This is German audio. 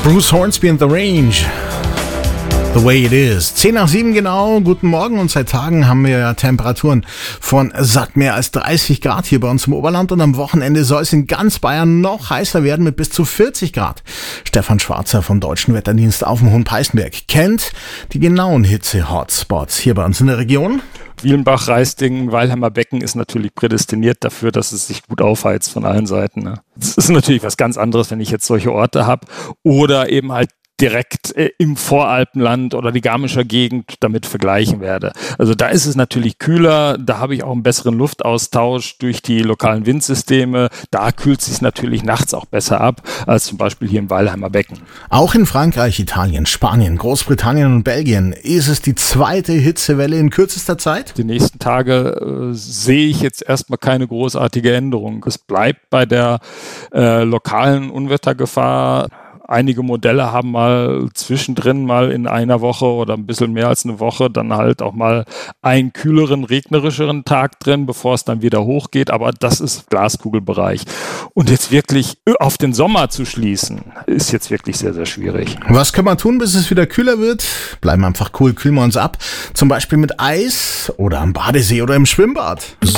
Bruce Hornsby and the Range. The way it is. 10 nach 7 genau. Guten Morgen. Und seit Tagen haben wir ja Temperaturen von satt mehr als 30 Grad hier bei uns im Oberland. Und am Wochenende soll es in ganz Bayern noch heißer werden mit bis zu 40 Grad. Stefan Schwarzer vom Deutschen Wetterdienst auf dem Hohen Peißenberg kennt die genauen Hitze-Hotspots hier bei uns in der Region. Wielenbach, Reisdingen, Weilheimer Becken ist natürlich prädestiniert dafür, dass es sich gut aufheizt von allen Seiten. Ne? Das ist natürlich was ganz anderes, wenn ich jetzt solche Orte habe oder eben halt direkt im Voralpenland oder die Garmischer Gegend damit vergleichen werde. Also da ist es natürlich kühler, da habe ich auch einen besseren Luftaustausch durch die lokalen Windsysteme. Da kühlt es sich natürlich nachts auch besser ab als zum Beispiel hier im Weilheimer Becken. Auch in Frankreich, Italien, Spanien, Großbritannien und Belgien ist es die zweite Hitzewelle in kürzester Zeit? Die nächsten Tage sehe ich jetzt erstmal keine großartige Änderung. Es bleibt bei der lokalen Unwettergefahr. Einige Modelle haben mal zwischendrin mal in einer Woche oder ein bisschen mehr als eine Woche dann halt auch mal einen kühleren, regnerischeren Tag drin, bevor es dann wieder hochgeht. Aber das ist Glaskugelbereich. Und jetzt wirklich auf den Sommer zu schließen, ist jetzt wirklich sehr, sehr schwierig. Was können wir tun, bis es wieder kühler wird? Bleiben einfach cool, kühlen wir uns ab. Zum Beispiel mit Eis oder am Badesee oder im Schwimmbad.